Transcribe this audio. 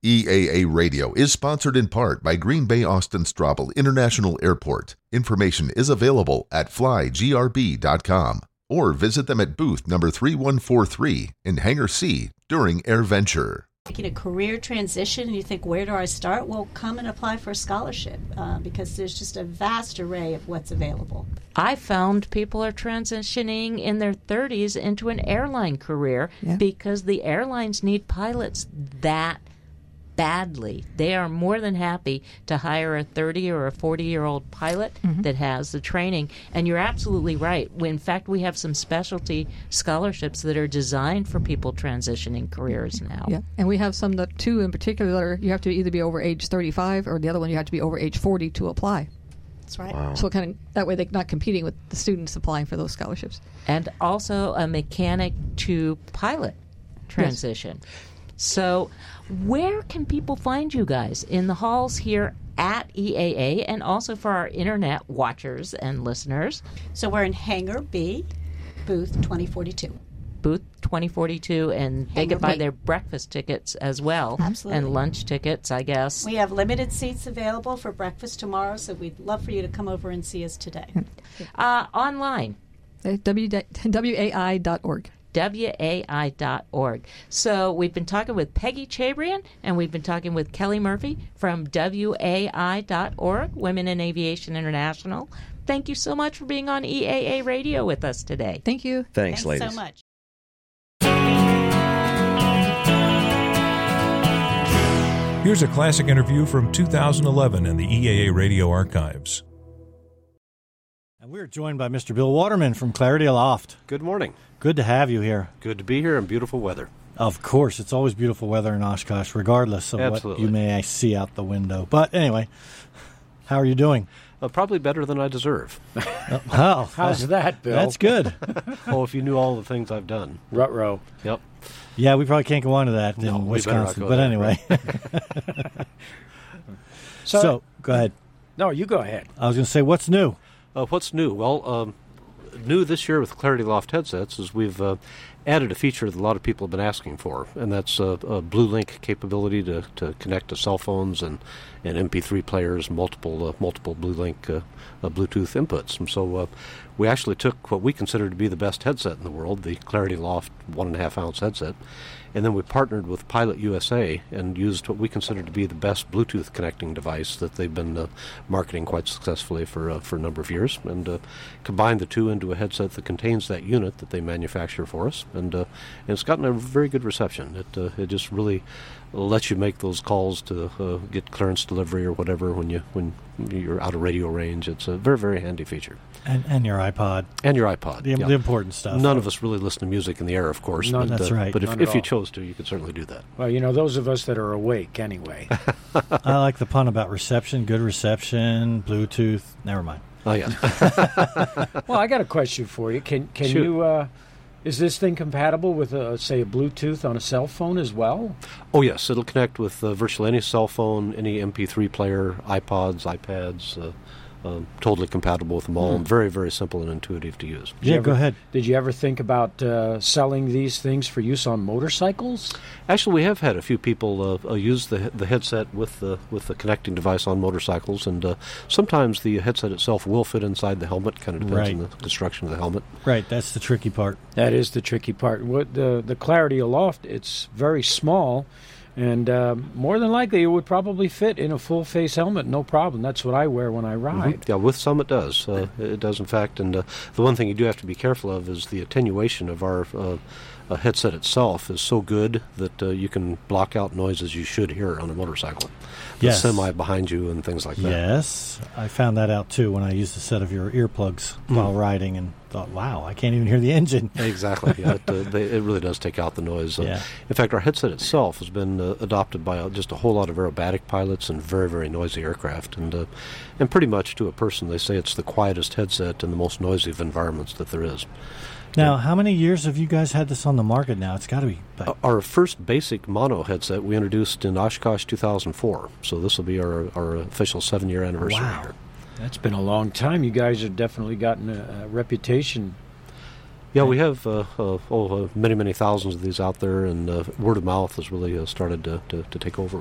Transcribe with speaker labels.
Speaker 1: EAA Radio is sponsored in part by Green Bay Austin Straubel International Airport. Information is available at flygrb.com or visit them at booth number 3143 in Hangar C during AirVenture.
Speaker 2: Making a career transition and you think, where do I start? Well, come and apply for a scholarship because there's just a vast array of what's available.
Speaker 3: I found people are transitioning in their 30s into an airline career because the airlines need pilots that badly. They are more than happy to hire a 30 or a 40-year-old pilot that has the training. And you're absolutely right. In fact, we have some specialty scholarships that are designed for people transitioning careers now.
Speaker 4: Yeah, and we have some that, too, in particular, you have to either be over age 35 or the other one you have to be over age 40 to apply.
Speaker 2: That's right.
Speaker 5: Wow.
Speaker 4: So kind of that way they're not competing with the students applying for those scholarships.
Speaker 3: And also a mechanic to pilot transition. Yes. So where can people find you guys? In the halls here at EAA and also for our internet watchers and listeners?
Speaker 2: So we're in Hangar B, booth 2042.
Speaker 3: Booth 2042, and they can buy their breakfast tickets as well.
Speaker 2: Absolutely.
Speaker 3: And lunch tickets, I guess.
Speaker 2: We have limited seats available for breakfast tomorrow, so we'd love for you to come over and see us today.
Speaker 3: Online.
Speaker 4: WAI.org.
Speaker 3: WAI.org. So we've been talking with Peggy Chabrian, and we've been talking with Kelly Murphy from WAI.org, Women in Aviation International. Thank you so much for being on EAA Radio with us today.
Speaker 4: Thank you.
Speaker 5: Thanks ladies.
Speaker 2: So much.
Speaker 6: Here's a classic interview from 2011 in the EAA Radio archives.
Speaker 7: And we're joined by Mr. Bill Waterman from Clarity Aloft.
Speaker 8: Good morning.
Speaker 7: Good to have you here.
Speaker 8: Good to be here in beautiful weather.
Speaker 7: Of course, it's always beautiful weather in Oshkosh, regardless of what you may see out the window. But anyway, how are you doing?
Speaker 8: Probably better than I deserve.
Speaker 7: Oh,
Speaker 5: how's that, Bill?
Speaker 7: That's good.
Speaker 8: Oh, if you knew all the things I've done.
Speaker 5: Ruh-roh.
Speaker 8: Yep.
Speaker 7: Yeah, we probably can't go on to that in Wisconsin. But anyway. So, go ahead.
Speaker 5: No, you go ahead.
Speaker 7: I was going to say, what's new?
Speaker 8: What's new? Well, new this year with Clarity Loft headsets is we've added a feature that a lot of people have been asking for, and that's a BlueLink capability to connect to cell phones and MP3 players, multiple BlueLink Bluetooth inputs. And so we actually took what we consider to be the best headset in the world, the Clarity Loft 1.5-ounce headset, and then we partnered with Pilot USA and used what we consider to be the best Bluetooth connecting device that they've been marketing quite successfully for a number of years, and combined the two into a headset that contains that unit that they manufacture for us, and it's gotten a very good reception. It just really lets you make those calls to get clearance delivery or whatever when you're out of radio range. It's a very, very handy feature.
Speaker 7: And your iPod.
Speaker 8: And your iPod.
Speaker 7: The important stuff.
Speaker 8: None of us really listen to music in the air, of course.
Speaker 5: No,
Speaker 8: but,
Speaker 7: that's right.
Speaker 8: But if you chose to, you could certainly do that.
Speaker 5: Well, those of us that are awake anyway.
Speaker 7: I like the pun about reception, good reception, Bluetooth. Never mind.
Speaker 8: Oh, yeah.
Speaker 5: Well, I got a question for you. Can you... is this thing compatible with, say, a Bluetooth on a cell phone as well?
Speaker 8: Oh, yes. It'll connect with virtually any cell phone, any MP3 player, iPods, iPads, totally compatible with them all. Very, very simple and intuitive to use.
Speaker 7: Go ahead.
Speaker 5: Did you ever think about selling these things for use on motorcycles?
Speaker 8: Actually, we have had a few people use the headset with the connecting device on motorcycles, and sometimes the headset itself will fit inside the helmet. Kind of depends on the construction of the helmet.
Speaker 7: Right, that's the tricky part.
Speaker 5: That is the tricky part. What the Clarity Aloft, it's very small, and more than likely it would probably fit in a full-face helmet, no problem. That's what I wear when I ride.
Speaker 8: Yeah, with some it does. It does, in fact. And the one thing you do have to be careful of is the attenuation of our headset itself is so good that you can block out noises you should hear on a motorcycle. The semi behind you and things like that.
Speaker 7: Yes, I found that out too when I used a set of your earplugs while riding and thought, wow, I can't even hear the engine.
Speaker 8: Exactly. Yeah, it really does take out the noise. In fact, our headset itself has been adopted by just a whole lot of aerobatic pilots and very, very noisy aircraft. And pretty much to a person, they say it's the quietest headset in the most noisy of environments that there is.
Speaker 7: Now, how many years have you guys had this on the market now? It's got to be...
Speaker 8: Our first basic mono headset we introduced in Oshkosh 2004. So this will be our official 7-year anniversary here.
Speaker 5: That's been a long time. You guys have definitely gotten a reputation.
Speaker 8: Yeah, we have many, many thousands of these out there, and word of mouth has really started to take over.